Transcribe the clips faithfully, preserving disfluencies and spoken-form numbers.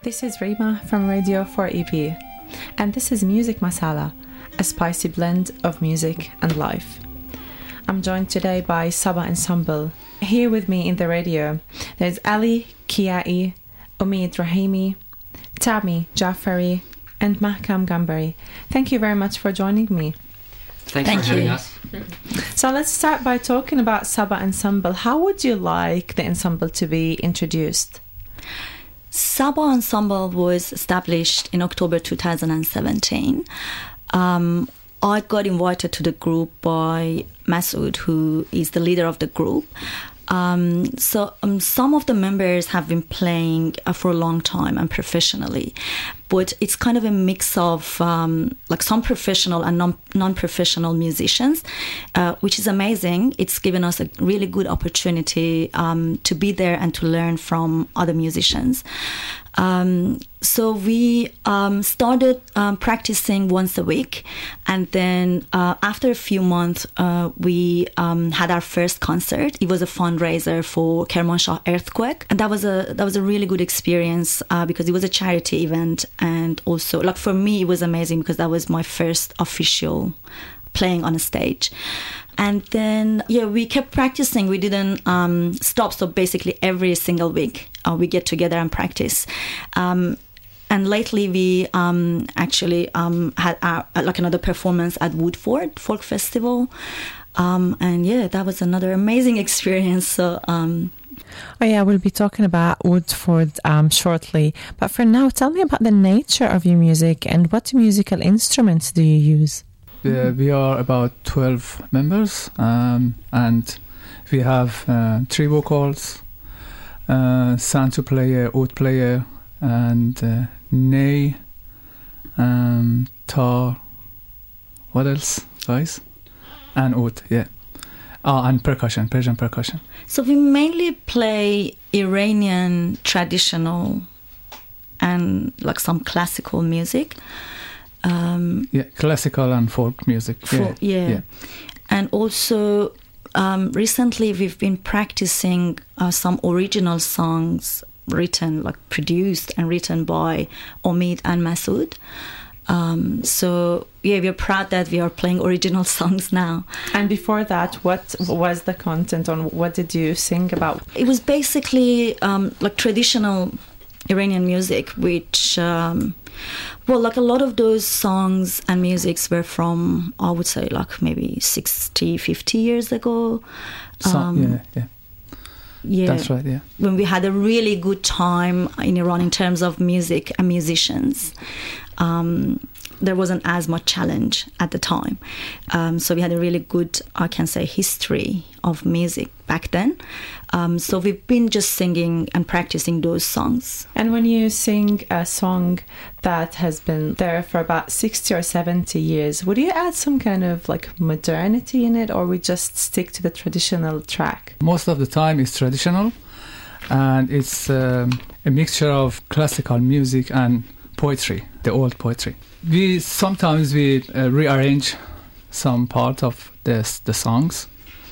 This is Rima from Radio four E B, and this is Music Masala, a spicy blend of music and life. I'm joined today by Saba Ensemble. Here with me in the radio, there's Ali Kiai, Omid Rahimi, Tami Jafari, and Mahkam Gambari. Thank you very much for joining me. Thanks Thank for having you. us. So let's start by talking about Saba Ensemble. How would you like the ensemble to be introduced? Saba Ensemble was established in October two thousand seventeen. Um, I got invited to the group by Masoud, who is the leader of the group. Um, so um, some of the members have been playing uh, for a long time and professionally, but it's kind of a mix of um, like some professional and non- non-professional musicians, uh, which is amazing. It's given us a really good opportunity um, to be there and to learn from other musicians. Um, so we um, started um, practicing once a week, and then uh, after a few months, uh, we um, had our first concert. It was a fundraiser for Kermanshah earthquake, and that was a that was a really good experience uh, because it was a charity event, and also like for me it was amazing because that was my first official playing on a stage. And then, yeah, we kept practicing. We didn't um, stop. So basically every single week uh, we get together and practice. Um, and lately we um, actually um, had our, like another performance at Woodford Folk Festival. Um, and yeah, that was another amazing experience. So, um, oh yeah, we'll be talking about Woodford um, shortly. But for now, tell me about the nature of your music and what musical instruments do you use? Uh, we are about twelve members, um, and we have uh, three vocals, uh, santu player, oud player, and uh, ney, um, tar, what else, guys? And oud, yeah. Ah, and percussion, Persian percussion. So we mainly play Iranian traditional and like some classical music. Um, yeah, classical and folk music. For, yeah, yeah. yeah. And also um, recently we've been practicing uh, some original songs written, like produced and written by Omid and Masoud. Um, so yeah, we're proud that we are playing original songs now. And before that, what was the content on what did you sing about? It was basically um, like traditional Iranian music, which... Um, Well, like a lot of those songs and musics were from, I would say, like maybe sixty, fifty years ago. So, um, yeah, yeah. Yeah. That's right, yeah. When we had a really good time in Iran in terms of music and musicians. Um, there wasn't as much challenge at the time. Um, so we had a really good, I can say, history of music back then. Um, so we've been just singing and practicing those songs. And when you sing a song that has been there for about sixty or seventy years, would you add some kind of like modernity in it, or we just stick to the traditional track? Most of the time it's traditional, and it's um, a mixture of classical music and poetry, the old poetry. We sometimes we uh, rearrange some part of this, the songs,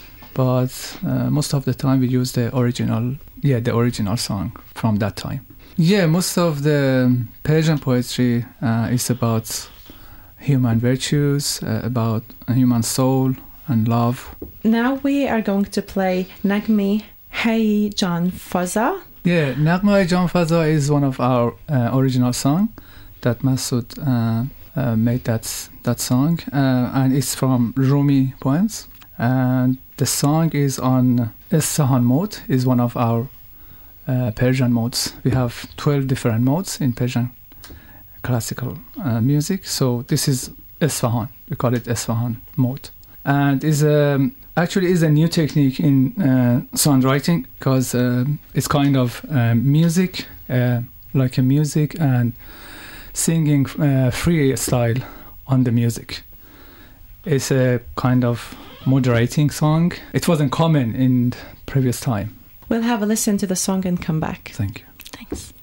but uh, most of the time we use the original, yeah, the original song from that time. Yeah, most of the Persian poetry uh, is about human virtues, uh, about a human soul and love. Now we are going to play Nagmi Hey Jan Faza. Yeah, Nagmi Jan Faza is one of our uh, original song that Masoud uh, uh, made that that song, uh, and it's from Rumi poems. And the song is on Isfahan mode, is one of our uh, Persian modes. We have twelve different modes in Persian classical uh, music. So this is Isfahan. We call it Isfahan mode, and is um, actually is a new technique in uh, songwriting because uh, it's kind of uh, music, uh, like a music and singing uh, free style on the music. It's a kind of moderating song. It wasn't common in previous time. We'll have a listen to the song and come back. Thank you. Thanks.